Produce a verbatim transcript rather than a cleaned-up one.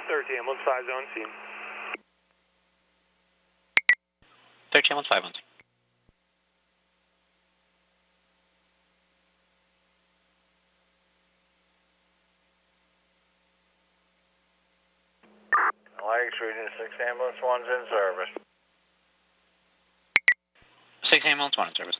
thirteen, ambulance five on scene. thirteen, ambulance five on scene. Lakes Region six, ambulance one's in service. six, ambulance one in service.